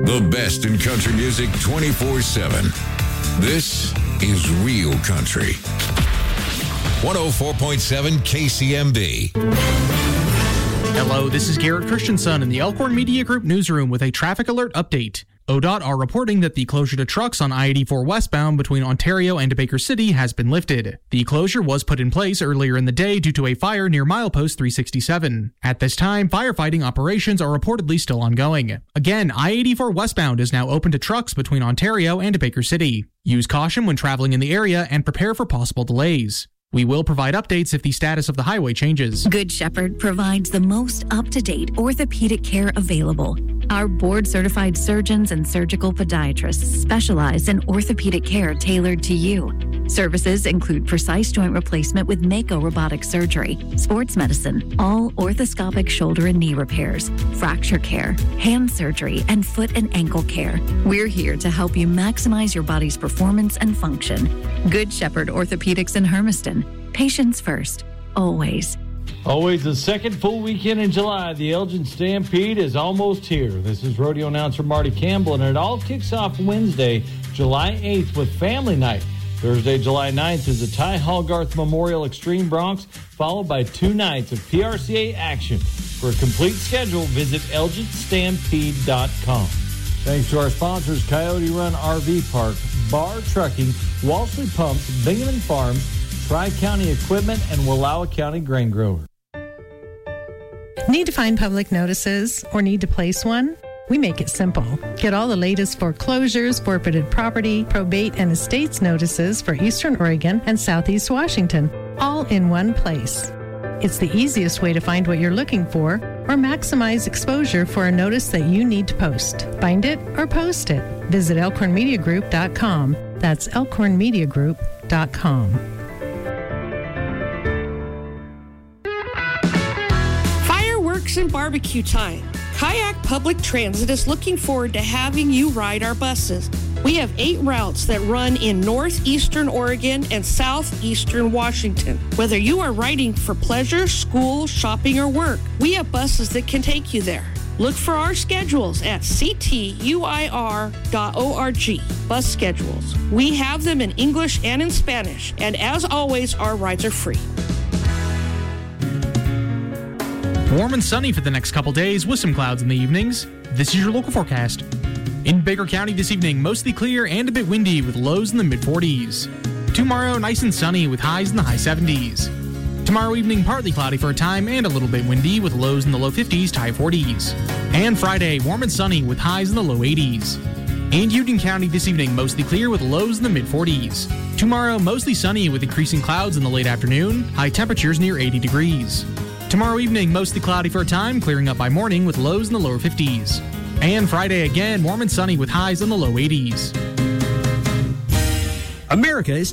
The best in country music 24/7. This is Real Country. 104.7 KCMB. Hello, this is Garrett Christensen in the Elkhorn Media Group newsroom with a traffic alert update. ODOT are reporting that the closure to trucks on I-84 westbound between Ontario and Baker City has been lifted. The closure was put in place earlier in the day due to a fire near milepost 367. At this time, firefighting operations are reportedly still ongoing. Again, I-84 westbound is now open to trucks between Ontario and Baker City. Use caution when traveling in the area and prepare for possible delays. We will provide updates if the status of the highway changes. Good Shepherd provides the most up-to-date orthopedic care available. Our board-certified surgeons and surgical podiatrists specialize in orthopedic care tailored to you. Services include precise joint replacement with Mako robotic surgery, sports medicine, all orthoscopic shoulder and knee repairs, fracture care, hand surgery, and foot and ankle care. We're here to help you maximize your body's performance and function. Good Shepherd Orthopedics in Hermiston. Patients first, always. Always the second full weekend in July. The Elgin Stampede is almost here. This is rodeo announcer Marty Campbell, and it all kicks off Wednesday, July 8th with Family Night. Thursday, July 9th is the Ty Hallgarth Memorial Extreme Broncs, followed by 2 nights of PRCA action. For a complete schedule, visit ElginStampede.com. Thanks to our sponsors, Coyote Run RV Park, Bar Trucking, Walsley Pumps, Binghamton Farms, Tri-County Equipment, and Wallowa County Grain Grower. Need to find public notices or need to place one? We make it simple. Get all the latest foreclosures, forfeited property, probate, and estates notices for Eastern Oregon and Southeast Washington, all in one place. It's the easiest way to find what you're looking for or maximize exposure for a notice that you need to post. Find it or post it. Visit elkhornmediagroup.com. That's elkhornmediagroup.com. Fireworks and barbecue time. Kayak Public Transit is looking forward to having you ride our buses. We have 8 routes that run in northeastern Oregon and southeastern Washington. Whether you are riding for pleasure, school, shopping, or work, we have buses that can take you there. Look for our schedules at ctuir.org. Bus schedules. We have them in English and in Spanish, and as always, our rides are free. Warm and sunny for the next couple days with some clouds in the evenings. This is your local forecast. In Baker County this evening, mostly clear and a bit windy with lows in the mid-40s. Tomorrow, nice and sunny with highs in the high 70s. Tomorrow evening, partly cloudy for a time and a little bit windy with lows in the low 50s to high 40s. And Friday, warm and sunny with highs in the low 80s. And Union County this evening, mostly clear with lows in the mid-40s. Tomorrow, mostly sunny with increasing clouds in the late afternoon, high temperatures near 80 degrees. Tomorrow evening, mostly cloudy for a time, clearing up by morning with lows in the lower 50s. And Friday again, warm and sunny with highs in the low 80s. America is